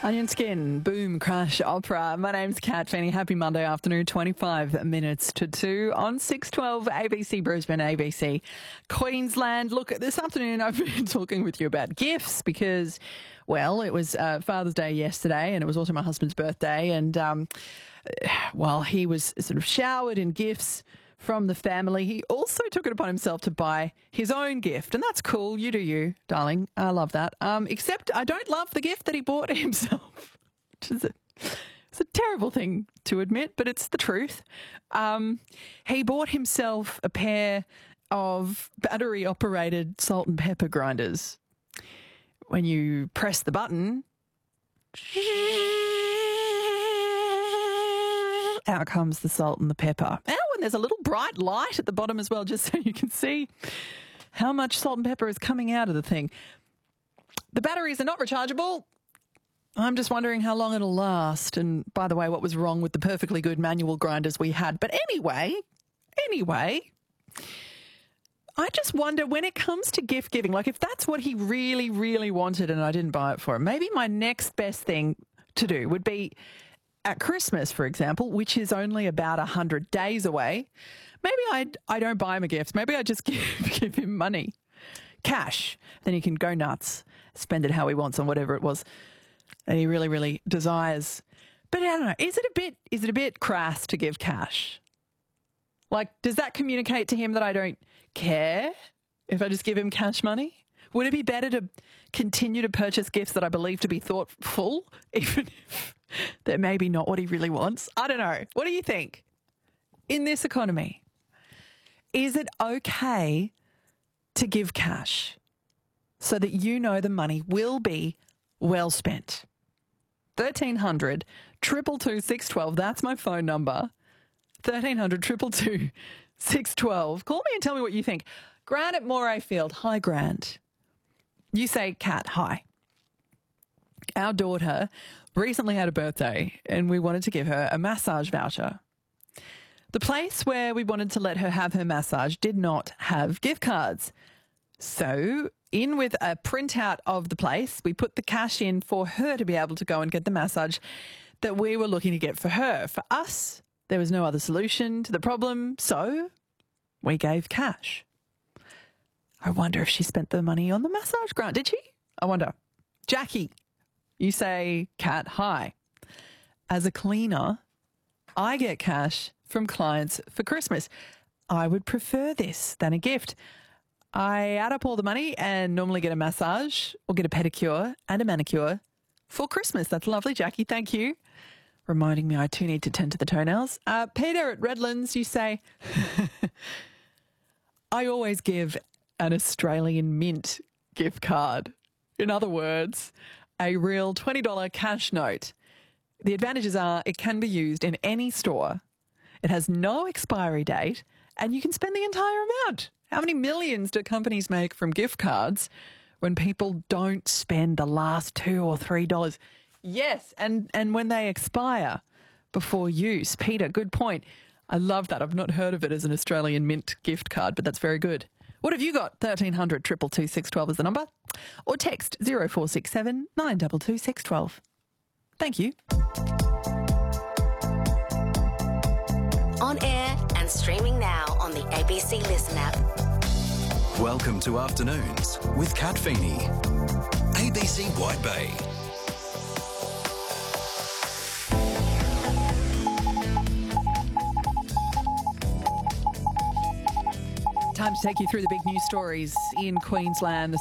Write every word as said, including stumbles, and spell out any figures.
Onion Skin, Boom, Crash, Opera. My name's Kat Feeney. Happy Monday afternoon, twenty-five minutes to two on six twelve A B C Brisbane, A B C Queensland. Look, this afternoon I've been talking with you about gifts because, well, it was uh, Father's Day yesterday and it was also my husband's birthday. And um, while he was sort of showered in gifts from the family, he also took it upon himself to buy his own gift. And that's cool. You do you, darling. I love that. Um, except I don't love the gift that he bought himself, which is a, it's a terrible thing to admit, but it's the truth. Um, he bought himself a pair of battery-operated salt and pepper grinders. When you press the button, out comes the salt and the pepper. Oh, and there's a little bright light at the bottom as well, just so you can see how much salt and pepper is coming out of the thing. The batteries are not rechargeable. I'm just wondering how long it'll last. And by the way, what was wrong with the perfectly good manual grinders we had? But anyway, anyway, I just wonder when it comes to gift giving, like if that's what he really, really wanted and I didn't buy it for him, maybe my next best thing to do would be at Christmas, for example, which is only about one hundred days away, maybe I, I don't buy him a gift. Maybe I just give, give him money, cash. Then he can go nuts, spend it how he wants on whatever it was that he really, really desires. But I don't know, is it a bit, is it a bit crass to give cash? Like, does that communicate to him that I don't care if I just give him cash money? Would it be better to continue to purchase gifts that I believe to be thoughtful, even if they're maybe not what he really wants? I don't know. What do you think? In this economy, is it okay to give cash so that you know the money will be well spent? thirteen hundred, two two two, six one two. That's my phone number. thirteen hundred, two two two, six one two. Call me and tell me what you think. Grant at Morayfield. Hi, Grant. You say, Kat, hi. Our daughter recently had a birthday and we wanted to give her a massage voucher. The place where we wanted to let her have her massage did not have gift cards. So in with a printout of the place, we put the cash in for her to be able to go and get the massage that we were looking to get for her. For us, there was no other solution to the problem, so we gave cash. I wonder if she spent the money on the massage grant. Did she? I wonder. Jackie, you say, Kat, hi. As a cleaner, I get cash from clients for Christmas. I would prefer this than a gift. I add up all the money and normally get a massage or get a pedicure and a manicure for Christmas. That's lovely, Jackie. Thank you. Reminding me I too need to tend to the toenails. Uh, Peter at Redlands, you say, I always give an Australian Mint gift card. In other words, a real twenty dollars cash note. The advantages are it can be used in any store. It has no expiry date and you can spend the entire amount. How many millions do companies make from gift cards when people don't spend the last two or three dollars? Yes, and, and when they expire before use. Peter, good point. I love that. I've not heard of it as an Australian Mint gift card, but that's very good. What have you got? thirteen hundred, two two two, six one two is the number. Or text zero four six seven, nine two two, six one two. Thank you. On air and streaming now on the A B C Listen app. Welcome to Afternoons with Kat Feeney. A B C White Bay. Time to take you through the big news stories in Queensland.